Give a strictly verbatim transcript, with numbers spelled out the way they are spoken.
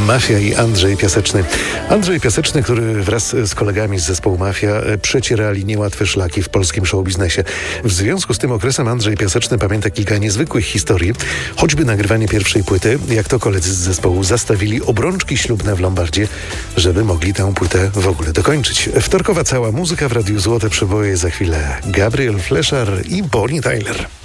Mafia i Andrzej Piaseczny. Andrzej Piaseczny, który wraz z kolegami z zespołu Mafia przecierali niełatwe szlaki w polskim showbiznesie. W związku z tym okresem Andrzej Piaseczny pamięta kilka niezwykłych historii, choćby nagrywanie pierwszej płyty, jak to koledzy z zespołu zastawili obrączki ślubne w Lombardzie, żeby mogli tę płytę w ogóle dokończyć. Wtorkowa cała muzyka w Radiu Złote Przeboje, za chwilę Gabriel Fleszar i Bonnie Tyler.